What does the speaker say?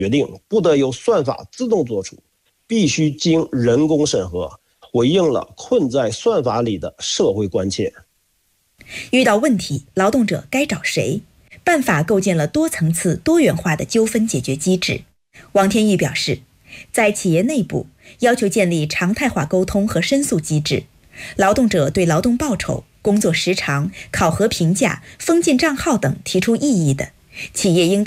决定不得由算法自动做出，必须经人工审核，回应了困在算法里的社会关切。 遇到问题，劳动者该找谁？办法构建了多层次、多元化的纠纷解决机制。王天玉表示，在企业内部要求建立常态化沟通和申诉机制，劳动者对劳动报酬、工作时长、考核评价、封禁账号等提出异议的，企业应